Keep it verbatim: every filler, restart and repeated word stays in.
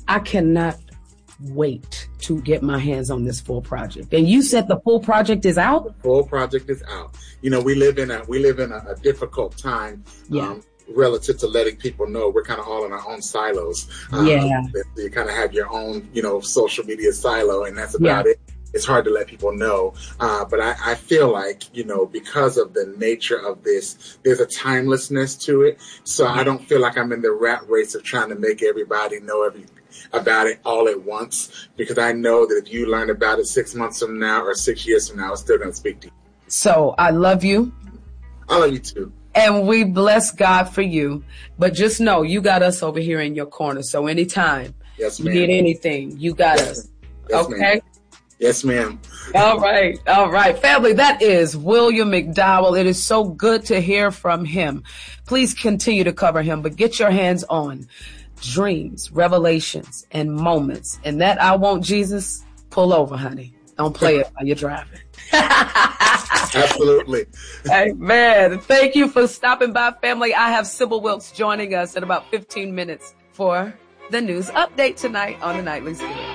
I cannot wait to get my hands on this full project. And you said the full project is out? The full project is out. You know, we live in a we live in a, a difficult time. Yeah. Um, relative to letting people know we're kind of all in our own silos. Um, yeah. You kind of have your own, you know, social media silo, and that's about yeah. it. It's hard to let people know. Uh, but I, I feel like, you know, because of the nature of this, there's a timelessness to it. So yeah. I don't feel like I'm in the rat race of trying to make everybody know everything about it all at once, because I know that if you learn about it six months from now or six years from now, it's still going to speak to you. So I love you. I love you too. And we bless God for you. But just know you got us over here in your corner. So anytime yes, you need anything, you got yes, us. Yes, okay? Ma'am. Yes, ma'am. All right. All right. Family, that is William McDowell. It is so good to hear from him. Please continue to cover him, but get your hands on Dreams, Revelations, and Moments. And that I Want Jesus, pull over, honey. Don't play it while you're driving. Absolutely. Amen. Thank you for stopping by, family. I have Sybil Wilkes joining us in about fifteen minutes for the news update tonight on the Nightly Spirit.